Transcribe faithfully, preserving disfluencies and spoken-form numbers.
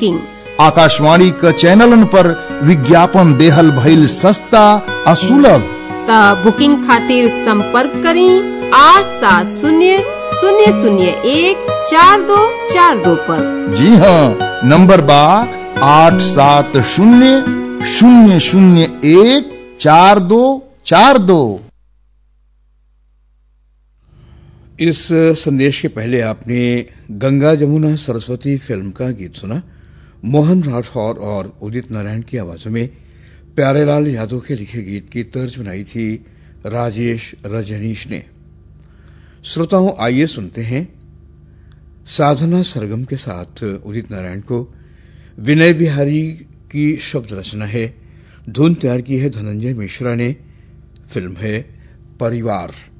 Booking. Akashvani क चैनलन पर विज्ञापन देहल भइल सस्ता और सुलभ। ता बुकिंग खातिर संपर्क करें आठ सात शून्य शून्य शून्य एक चार दो चार दो पर। जी हाँ, नंबर बा आठ सात शून्य शून्य शून्य एक चार दो चार दो। इस संदेश के पहले आपने गंगा जमुना सरस्वती फिल्म का गीत सुना। मोहन राठौर और उदित नारायण की आवाजों में प्यारेलाल यादव के लिखे गीत की तर्ज बनाई थी राजेश रजनीश ने। श्रोताओं, आइए सुनते हैं साधना सरगम के साथ उदित नारायण को। विनय बिहारी की शब्द रचना है, धुन तैयार की है धनंजय मिश्रा ने। फिल्म है परिवार।